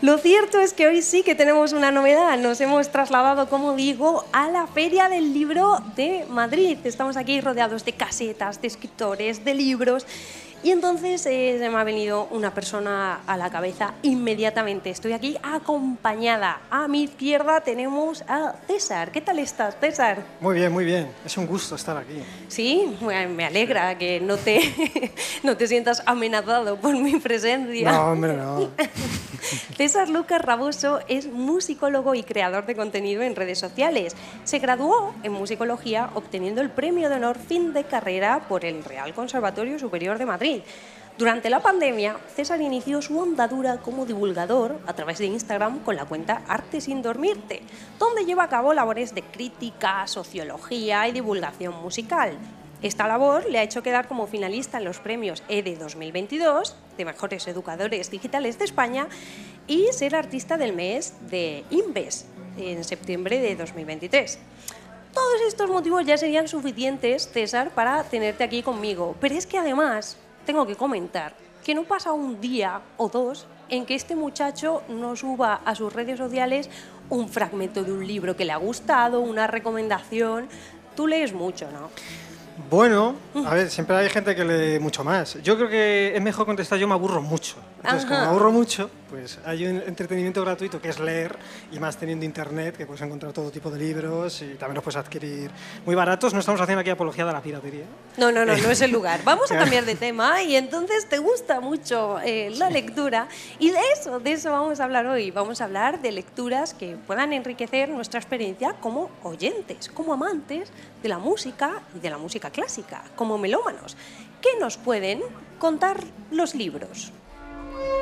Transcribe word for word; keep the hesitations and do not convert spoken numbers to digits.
Lo cierto es que hoy sí que tenemos una novedad. Nos hemos trasladado, como digo, a la Feria del Libro de Madrid. Estamos aquí rodeados de casetas, de escritores, de libros. Y entonces eh, se me ha venido una persona a la cabeza inmediatamente. Estoy aquí acompañada. A mi izquierda tenemos a César. ¿Qué tal estás, César? Muy bien, muy bien. Es un gusto estar aquí. Sí, me alegra que no te, no te sientas amenazado por mi presencia. No, hombre, no. César Lucas Raboso es musicólogo y creador de contenido en redes sociales. Se graduó en musicología obteniendo el premio de honor fin de carrera por el Real Conservatorio Superior de Madrid. Durante la pandemia, César inició su andadura como divulgador a través de Instagram con la cuenta Arte sin dormirte, donde lleva a cabo labores de crítica, sociología y divulgación musical. Esta labor le ha hecho quedar como finalista en los premios E D E dos mil veintidós de Mejores Educadores Digitales de España y ser artista del mes de Inves en septiembre de dos mil veintitrés. Todos estos motivos ya serían suficientes, César, para tenerte aquí conmigo. Pero es que además tengo que comentar que no pasa un día o dos en que este muchacho no suba a sus redes sociales un fragmento de un libro que le ha gustado, una recomendación. Tú lees mucho, ¿no? Bueno, a ver, siempre hay gente que lee mucho más. Yo creo que es mejor contestar, yo me aburro mucho. Entonces, Ajá. como me aburro mucho, pues hay un entretenimiento gratuito que es leer, y más teniendo internet, que puedes encontrar todo tipo de libros y también los puedes adquirir muy baratos. No estamos haciendo aquí apología de la piratería. No, no, no, no es el lugar. Vamos a cambiar de tema y entonces te gusta mucho eh, la lectura y de eso, de eso vamos a hablar hoy. Vamos a hablar de lecturas que puedan enriquecer nuestra experiencia como oyentes, como amantes de la música y de la música clásica, como melómanos. ¿Qué nos pueden contar los libros?